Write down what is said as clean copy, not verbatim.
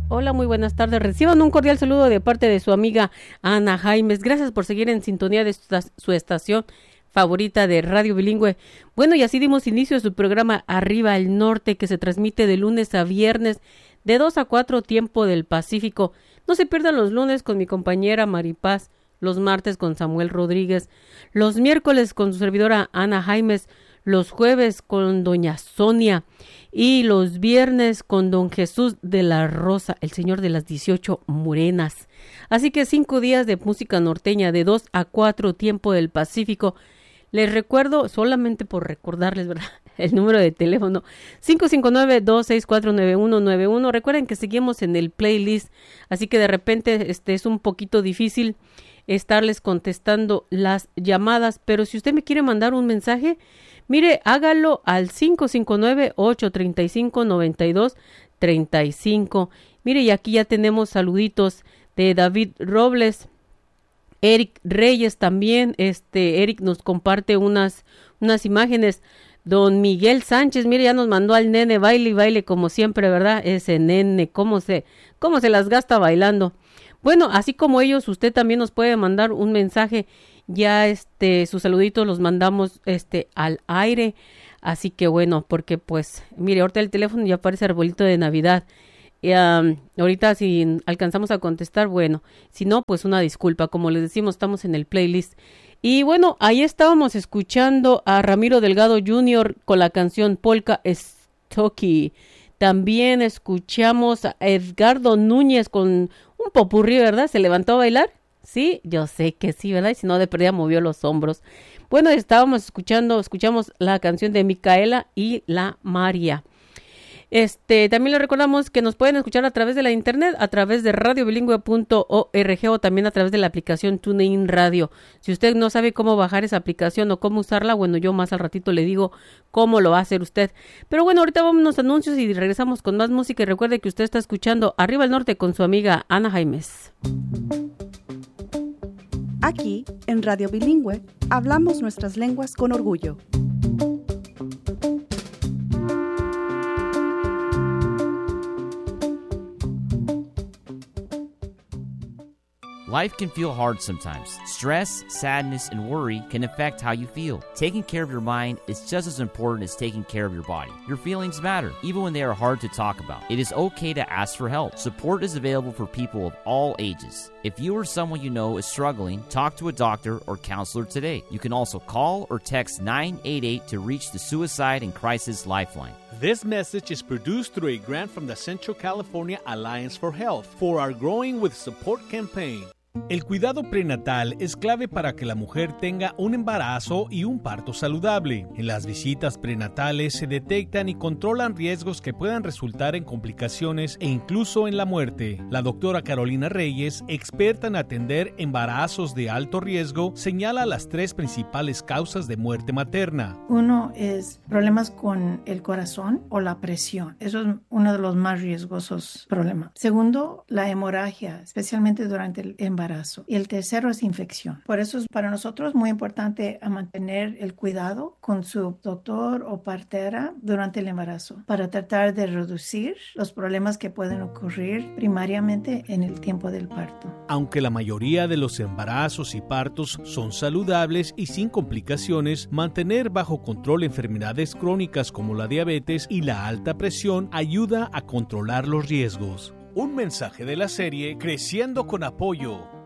Hola, muy buenas tardes. Reciban un cordial saludo de parte de su amiga Ana Jaimes. Gracias por seguir en sintonía de su estación favorita de Radio Bilingüe. Bueno, y así dimos inicio a su programa Arriba al Norte, que se transmite de lunes a viernes de 2 a 4 tiempo del Pacífico. No se pierdan los lunes con mi compañera Maripaz, los martes con Samuel Rodríguez, los miércoles con su servidora Ana Jaimes, los jueves con doña Sonia y los viernes con don Jesús de la Rosa, el señor de las 18 morenas. Así que 5 días de música norteña de 2 a 4 tiempo del Pacífico. Les recuerdo, solamente por recordarles, ¿verdad?, el número de teléfono 559-264-9191. Recuerden que seguimos en el playlist, así que de repente es un poquito difícil estarles contestando las llamadas, pero si usted me quiere mandar un mensaje, mire, hágalo al 559-835-9235. Mire, y aquí ya tenemos saluditos de David Robles, Eric Reyes también. Eric nos comparte unas imágenes. Don Miguel Sánchez, mire, ya nos mandó al nene baile y baile como siempre, ¿verdad? Ese nene, cómo se las gasta bailando. Bueno, así como ellos, usted también nos puede mandar un mensaje. Ya sus saluditos los mandamos al aire. Así que bueno, porque pues, mire, ahorita el teléfono ya parece arbolito de Navidad. Ahorita si alcanzamos a contestar, bueno, si no, pues una disculpa. Como les decimos, estamos en el playlist. Y bueno, ahí estábamos escuchando a Ramiro Delgado Jr. con la canción Polka Stocky. También escuchamos a Edgardo Núñez con un popurrí, ¿verdad? ¿Se levantó a bailar? Sí, yo sé que sí, ¿verdad? Y si no, de perdida movió los hombros. Bueno, escuchamos la canción de Micaela y la María. También les recordamos que nos pueden escuchar a través de la internet, a través de radiobilingüe.org o también a través de la aplicación TuneIn Radio. Si usted no sabe cómo bajar esa aplicación o cómo usarla, bueno, yo más al ratito le digo cómo lo va a hacer usted. Pero bueno, ahorita vamos a unos anuncios y regresamos con más música. Y recuerde que usted está escuchando Arriba al Norte con su amiga Ana Jaimes. Aquí, en Radio Bilingüe, hablamos nuestras lenguas con orgullo. Life can feel hard sometimes. Stress, sadness, and worry can affect how you feel. Taking care of your mind is just as important as taking care of your body. Your feelings matter, even when they are hard to talk about. It is okay to ask for help. Support is available for people of all ages. If you or someone you know is struggling, talk to a doctor or counselor today. You can also call or text 988 to reach the Suicide and Crisis Lifeline. This message is produced through a grant from the Central California Alliance for Health for our Growing with Support campaign. El cuidado prenatal es clave para que la mujer tenga un embarazo y un parto saludable. En las visitas prenatales se detectan y controlan riesgos que puedan resultar en complicaciones e incluso en la muerte. La doctora Carolina Reyes, experta en atender embarazos de alto riesgo, señala las 3 principales causas de muerte materna. Uno es problemas con el corazón o la presión. Eso es uno de los más riesgosos problemas. Segundo, la hemorragia, especialmente durante el embarazo. Y el tercero es infección. Por eso es para nosotros muy importante mantener el cuidado con su doctor o partera durante el embarazo para tratar de reducir los problemas que pueden ocurrir primariamente en el tiempo del parto. Aunque la mayoría de los embarazos y partos son saludables y sin complicaciones, mantener bajo control enfermedades crónicas como la diabetes y la alta presión ayuda a controlar los riesgos. Un mensaje de la serie Creciendo con Apoyo,